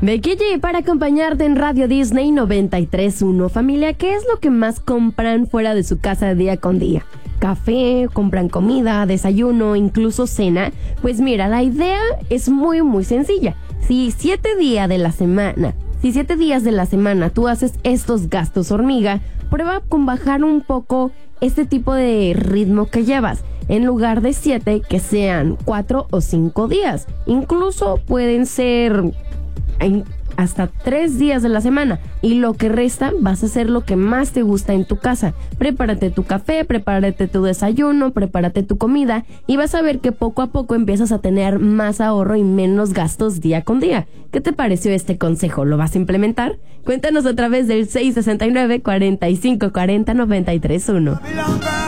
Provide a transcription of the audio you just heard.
Becky G para acompañarte en Radio Disney 93.1. Familia, ¿qué es lo que más compran fuera de su casa día con día? ¿Café? ¿Compran comida? ¿Desayuno? ¿Incluso cena? Pues mira, la idea es muy sencilla. Si 7 días de la semana tú haces estos gastos hormiga, prueba con bajar un poco este tipo de ritmo que llevas. En lugar de 7, que sean 4 o 5 días. Incluso pueden ser hasta 3 días de la semana, y lo que resta vas a hacer lo que más te gusta en tu casa. Prepárate tu café, prepárate tu desayuno, prepárate tu comida, y vas a ver que poco a poco empiezas a tener más ahorro y menos gastos día con día. ¿Qué te pareció este consejo? ¿Lo vas a implementar? Cuéntanos a través del 669-4540-931.